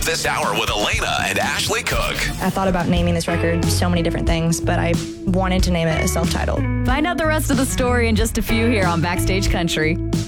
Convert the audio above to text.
This hour with Elena and Ashley Cook. I thought about naming this record so many different things, but I wanted to name it a self-titled. Find out the rest of the story in just a few here on Backstage Country.